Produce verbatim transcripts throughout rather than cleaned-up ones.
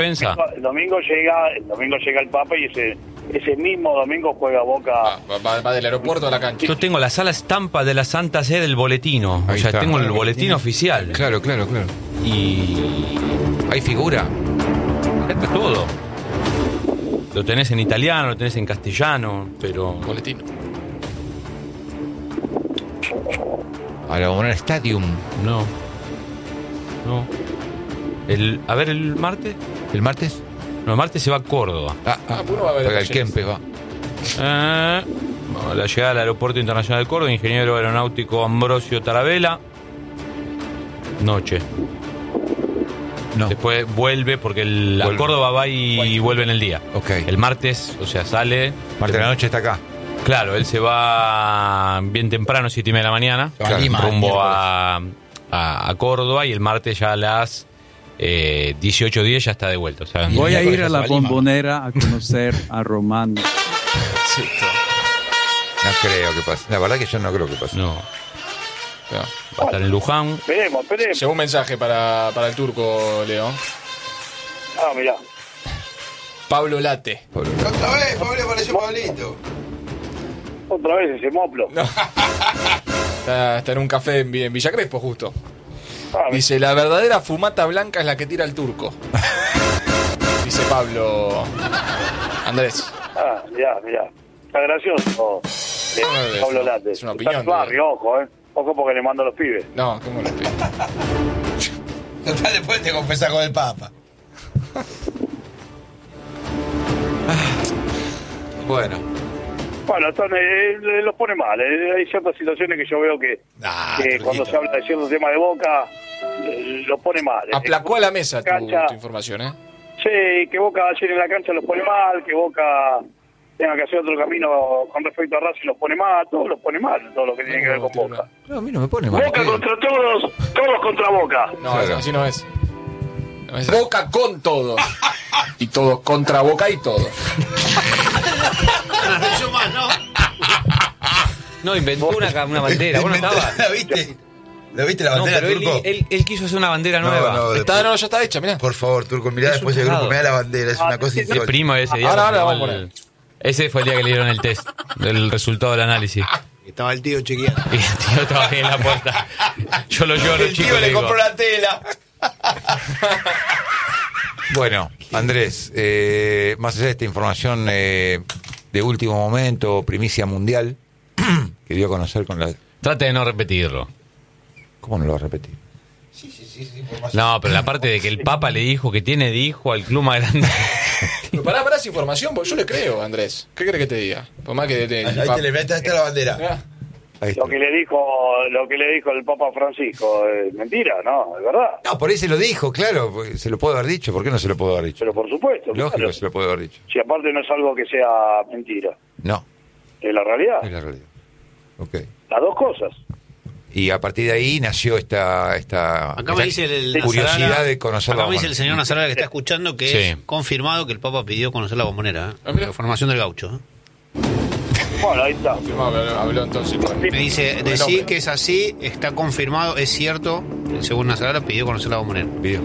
defensa. El domingo llega, el domingo llega el Papa y ese ese mismo domingo juega Boca. Ah, va, va del aeropuerto a la cancha. Yo tengo la sala estampa de la Santa Sede del boletino. Ahí o sea, está. tengo el boletín oficial. Claro, claro, claro. Y ¿Hay figura? esto es todo. Lo tenés en italiano, lo tenés en castellano, pero... Boletino. A la Bombonera Stadium. No. No. El, a ver, el martes. ¿El martes? No, el martes se va a Córdoba. Ah, ah, Ah, puro va a haber juega el talleres. Kempes, va. Eh, bueno, la llegada al Aeropuerto Internacional de Córdoba, ingeniero aeronáutico Ambrosio Tarabella. Noche. No. Después vuelve, porque el, a Vuelve. Córdoba va y, y vuelve en el día. Ok. El martes, o sea, sale. Martes de la noche está acá. Claro, él se va bien temprano, siete y media de la mañana, Se va a Lima, el rumbo miércoles. a, a, a Córdoba, y el martes ya a las eh, dieciocho diez ya está de vuelta. O sea, Voy a miércoles ir a se la va a Lima. Bombonera a conocer a Román. Sí, No creo que pase. La verdad que yo no creo que pase. no, no. va a estar en Luján. Esperemos, esperemos. Llegó un mensaje para, para el turco, Leo. Ah, mirá. Pablo Late. Pobre. Otra vez, Pablo, apareció Pablito. Otra vez ese moplo. Está, está en un café en, Vi- en Villa Crespo, justo. Ah, Dice, la verdadera fumata blanca es la que tira el turco. Dice Pablo Andrés. ah, mirá, mirá. Está gracioso. eh, No, es Pablo una- Late. es una Está opinión, en barrio, ojo, eh. Ojo porque le mando a los pibes. No, ¿cómo lo explico? Total, después te confesás con el Papa. Bueno. Bueno, están, eh, eh, los pone mal. eh. Hay ciertas situaciones que yo veo que, Ah, que Turquito. cuando se habla de ciertos temas de Boca, eh, los pone mal. eh. Aplacó a la mesa tu, Cancha. tu información, ¿eh? Sí, que Boca ayer en la cancha los pone mal, que Boca tenga que hacer otro camino con respecto a Racing los pone mal, todos los pone mal, todo lo que tiene que ver con Boca. No, a mí no me pone mal. Boca contra todos, todos contra Boca. No, Claro. así no es. No es. Boca con todos. Y todos contra Boca y todos. Yo más, ¿no? No, inventó una, una bandera. ¿Vos no estabas? ¿La viste? ¿La viste la No, bandera, pero él, Turco? él, él quiso hacer una bandera nueva. no, Está, no, ya está hecha, mirá. Por favor, Turco, mirá Es después un el grupo, tarado. mirá la bandera, es Ah, una cosa sí, El insólita. primo ese día. Ahora, ahora confirmó vamos a el- Ese fue el día que le dieron el test, del resultado del análisis. Estaba el tío chequeando. Y el tío estaba ahí en la puerta. Yo lo lloro, El chico. tío le le digo. compró la tela. Bueno, Andrés, eh, más allá de esta información eh, de último momento, primicia mundial, que dio a conocer con la... Trate de no repetirlo. ¿Cómo no lo va a repetir? Sí, sí, sí, sí, información. No, pero la parte de que el Papa le dijo que tiene de hijo al club más grande. Pero pará, pará esa información, porque yo le creo, Andrés. ¿Qué crees que te diga? Por más que te, Ahí te le metes, ahí está la bandera. Mirá. Ahí está. Lo que le dijo, lo que le dijo el Papa Francisco, es mentira, ¿no? Es verdad. No, por ahí se lo dijo, claro, porque se lo puede haber dicho. ¿Por qué no se lo puede haber dicho? Pero por supuesto. Lógico claro. que se lo puede haber dicho. Si aparte no es algo que sea mentira, No, es la realidad. es la realidad. Ok. Las dos cosas. Y a partir de ahí nació esta, esta, Acá me dice el, el curiosidad Nazarara- de conocer acá la me dice el Bombonera. señor Nazarara que está escuchando que Sí. es confirmado que el Papa pidió conocer la Bombonera, ¿eh? Ah, mira. La formación del gaucho, ¿eh? Bueno, ahí está. Confirmado, habló, habló entonces con... Me dice, decir que es así, está confirmado, es cierto, según Nazarara pidió conocer la Bombonera. Video.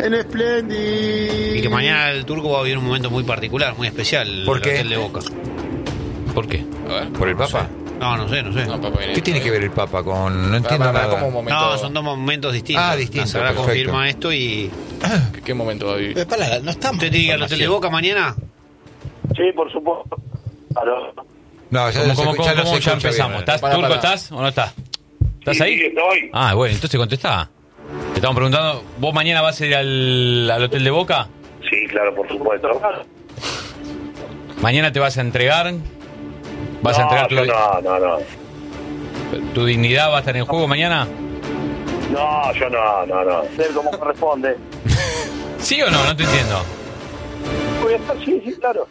Y que mañana el turco va a vivir un momento muy particular, muy especial, ¿Por el qué? hotel de Boca. ¿Por qué? A ver. ¿Por el Papa? No, no sé, no sé. No, papá, viene. ¿Qué tiene que ver el Papa con...? No Pará, entiendo pará, pará, nada. como un momento. No, son dos momentos distintos. Ah, distintos, Nazarara perfecto. confirma esto y... ¿Qué, qué momento va a vivir? Pero pará, no estamos. ¿Usted tiene que ir al hotel de Boca mañana? Sí, por supuesto. Claro. No, ya ¿Cómo, no se cómo, escucha- cómo, no se cómo ya escucha empezamos? bien. ¿Estás, Pará, Turco, pará. estás o no estás? ¿Estás Sí, ahí? estoy. Ah, bueno, entonces contestá. Te estamos preguntando, ¿vos mañana vas a ir al, al hotel de Boca? Sí, claro, por supuesto. ¿Mañana te vas a entregar? ¿Vas a no, entregar tu, yo no, no, no. tu dignidad? ¿Va a estar en juego mañana? No, yo no, no, no. Ser como corresponde. ¿Sí o no? No te entiendo. Voy a estar, sí, sí, claro.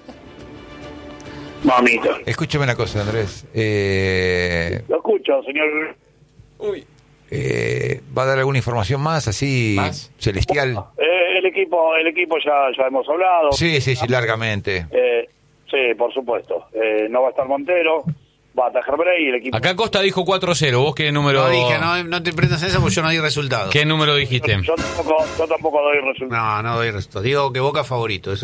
Mamita. Escúchame una cosa, Andrés. Eh, Lo escucho, señor. Uy. eh, ¿Va a dar alguna información más, así, ¿Más? celestial? Eh, el equipo, el equipo ya, ya hemos hablado. Sí, sí, sí, largamente. Eh, sí, por supuesto. Eh, no va a estar Montero. Bata Gerbrey y el equipo. Acá Costa dijo cuatro cero. ¿Vos qué número? No dije, no, no te prendas en eso porque yo no di resultados. ¿Qué número dijiste? Yo tampoco, yo tampoco doy resultados. No, no doy resultados. Digo que Boca favorito. Eso